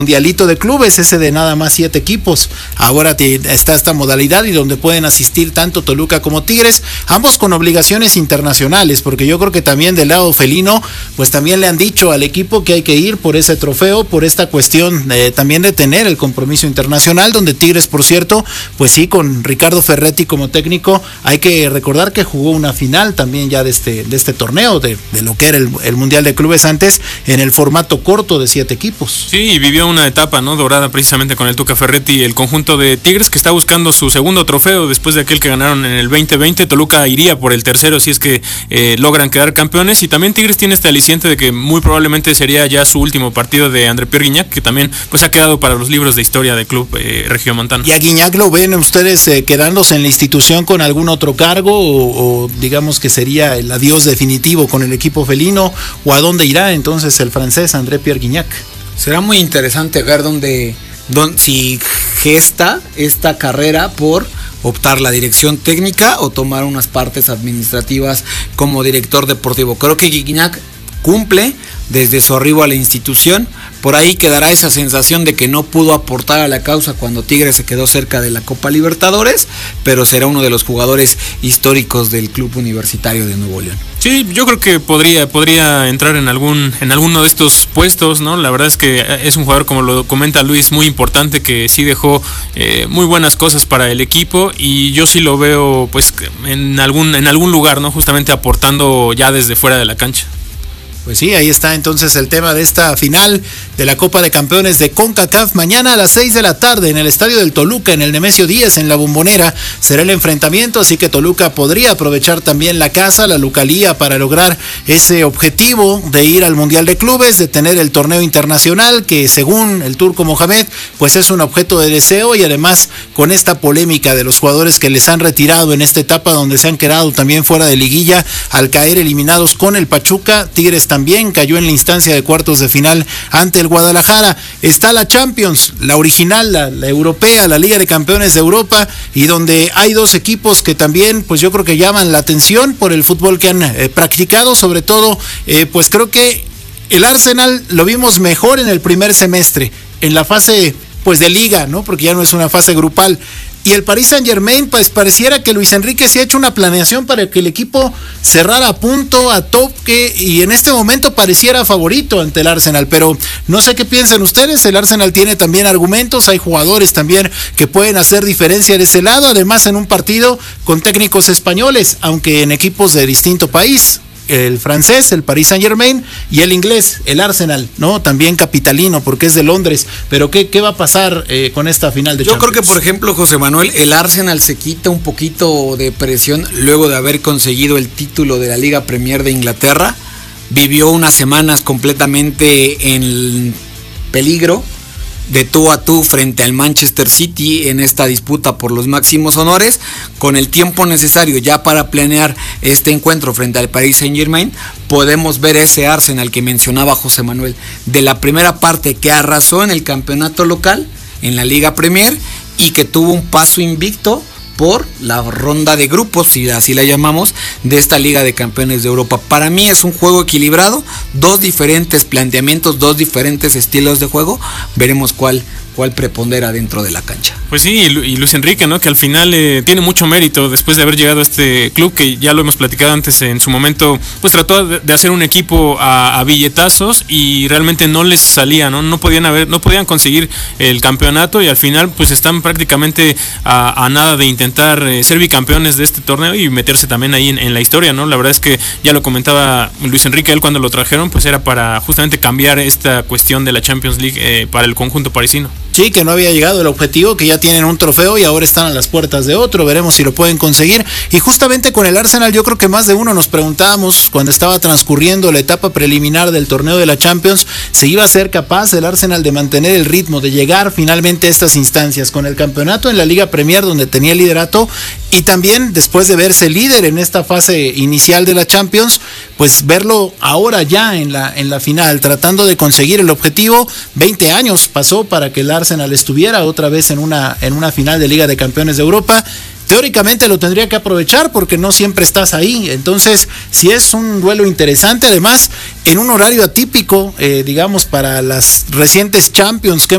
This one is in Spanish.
mundialito de clubes, ese de nada más 7 equipos. Ahora está esta modalidad y donde pueden asistir tanto Toluca como Tigres, ambos con obligaciones internacionales, porque yo creo que también del lado felino, pues también le han dicho al equipo que hay que ir por ese trofeo, por esta cuestión también de tener el compromiso internacional, donde Tigres, por cierto, pues sí, con Ricardo Ferretti como técnico, hay que recordar que jugó una final también ya de este torneo, de lo que era el Mundial de Clubes antes, en el formato corto de 7 equipos. Sí, y vivió una etapa, ¿no?, dorada precisamente con el Tuca Ferretti, el conjunto de Tigres, que está buscando su segundo trofeo después de aquel que ganaron en el 2020. Toluca iría por el tercero si es que logran quedar campeones, y también Tigres tiene este aliciente de que muy probablemente sería ya su último partido de André Pierre Gignac, que también pues ha quedado para los libros de historia del club regiomontano. ¿Y a Gignac lo ven ustedes quedándose en la institución con algún otro cargo o digamos que sería el adiós definitivo con el equipo felino, o a dónde irá entonces el francés André Pierre Gignac? Será muy interesante ver si gesta esta carrera por optar la dirección técnica o tomar unas partes administrativas como director deportivo. Creo que Gignac cumple desde su arribo a la institución. Por ahí quedará esa sensación de que no pudo aportar a la causa cuando Tigres se quedó cerca de la Copa Libertadores, pero será uno de los jugadores históricos del club universitario de Nuevo León. Sí, yo creo que podría entrar en alguno de estos puestos, ¿no? La verdad es que es un jugador, como lo comenta Luis, muy importante, que sí dejó muy buenas cosas para el equipo, y yo sí lo veo pues en algún lugar, ¿no?, justamente aportando ya desde fuera de la cancha. Pues sí, ahí está entonces el tema de esta final de la Copa de Campeones de CONCACAF. Mañana a las 6 de la tarde en el estadio del Toluca, en el Nemesio 10, en la Bombonera, será el enfrentamiento, así que Toluca podría aprovechar también la casa, la localía, para lograr ese objetivo de ir al Mundial de Clubes, de tener el torneo internacional, que según el Turco Mohamed, pues es un objeto de deseo, y además con esta polémica de los jugadores que les han retirado en esta etapa donde se han quedado también fuera de liguilla al caer eliminados con el Pachuca. Tigres también cayó en la instancia de cuartos de final ante el Guadalajara. Está la Champions, la original, la europea, la Liga de Campeones de Europa, y donde hay 2 equipos que también pues yo creo que llaman la atención por el fútbol que han practicado, sobre todo pues creo que el Arsenal lo vimos mejor en el primer semestre, en la fase pues de liga, ¿no?, porque ya no es una fase grupal. Y el Paris Saint-Germain, pues pareciera que Luis Enrique se ha hecho una planeación para que el equipo cerrara a punto, a toque, y en este momento pareciera favorito ante el Arsenal, pero no sé qué piensan ustedes. El Arsenal tiene también argumentos, hay jugadores también que pueden hacer diferencia de ese lado, además en un partido con técnicos españoles, aunque en equipos de distinto país. El francés, el Paris Saint-Germain, y el inglés, el Arsenal, ¿no? También capitalino, porque es de Londres. Pero ¿qué va a pasar con esta final de Champions? Yo creo que, por ejemplo, José Manuel, el Arsenal se quita un poquito de presión luego de haber conseguido el título de la Liga Premier de Inglaterra. Vivió unas semanas completamente en peligro, de tú a tú frente al Manchester City en esta disputa por los máximos honores. Con el tiempo necesario ya para planear este encuentro frente al Paris Saint-Germain, podemos ver ese Arsenal que mencionaba José Manuel, de la primera parte, que arrasó en el campeonato local, en la Liga Premier, y que tuvo un paso invicto por la ronda de grupos, si así la llamamos, de esta Liga de Campeones de Europa. Para mí es un juego equilibrado, 2 diferentes planteamientos, 2 diferentes estilos de juego. Veremos cuál prepondera dentro de la cancha. Pues sí, y Luis Enrique, ¿no?, que al final tiene mucho mérito después de haber llegado a este club, que ya lo hemos platicado antes, en su momento pues trató de hacer un equipo a billetazos, y realmente no les salía, no podían conseguir el campeonato, y al final pues están prácticamente a nada de intentar ser bicampeones de este torneo y meterse también ahí en la historia, ¿no? La verdad es que ya lo comentaba Luis Enrique, él cuando lo trajeron pues era para justamente cambiar esta cuestión de la Champions League para el conjunto parisino. Sí, que no había llegado el objetivo, que ya tienen un trofeo y ahora están a las puertas de otro. Veremos si lo pueden conseguir. Y justamente con el Arsenal, yo creo que más de uno nos preguntábamos cuando estaba transcurriendo la etapa preliminar del torneo de la Champions, si iba a ser capaz el Arsenal de mantener el ritmo, de llegar finalmente a estas instancias con el campeonato en la Liga Premier, donde tenía el liderato, y también después de verse líder en esta fase inicial de la Champions, pues verlo ahora ya en la final, tratando de conseguir el objetivo. 20 años pasó para que el Arsenal estuviera otra vez en una final de Liga de Campeones de Europa. teóricamente lo tendría que aprovechar porque no siempre estás ahí. Entonces, sí es un duelo interesante, además en un horario atípico, digamos, para las recientes Champions que